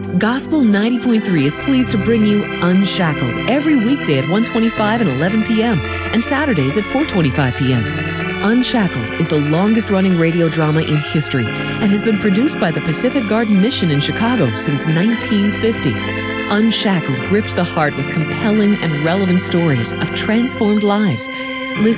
Gospel 90.3 is pleased to bring you Unshackled every weekday at 1:25 and 11 p.m. and Saturdays at 4:25 p.m. Unshackled is the longest-running radio drama in history and has been produced by the Pacific Garden Mission in Chicago since 1950. Unshackled grips the heart with compelling and relevant stories of transformed lives